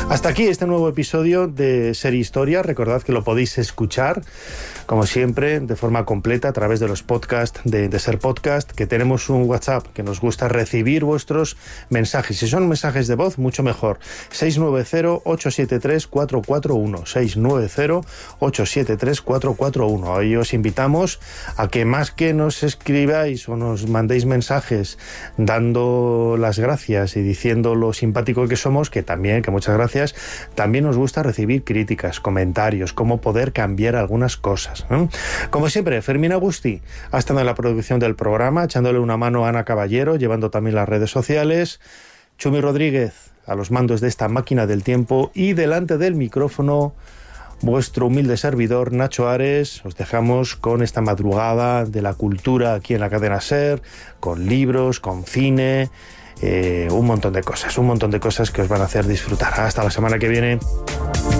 Hasta aquí este nuevo episodio de Ser Historia. Recordad que lo podéis escuchar, como siempre, de forma completa a través de los podcasts de Ser Podcast, que tenemos un WhatsApp, que nos gusta recibir vuestros mensajes. Si son mensajes de voz, mucho mejor. 690-873-441. 690-873-441. Hoy os invitamos a que más que nos escribáis o nos mandéis mensajes dando las gracias y diciendo lo simpático que somos, que también, que muchas gracias, también nos gusta recibir críticas, comentarios, cómo poder cambiar algunas cosas, ¿no? Como siempre, Fermín Agustí ha estado en la producción del programa, echándole una mano a Ana Caballero, llevando también las redes sociales, Chumi Rodríguez a los mandos de esta máquina del tiempo, y delante del micrófono vuestro humilde servidor Nacho Ares. Os dejamos con esta madrugada de la cultura aquí en la cadena SER, con libros, con cine, un montón de cosas que os van a hacer disfrutar. Hasta la semana que viene.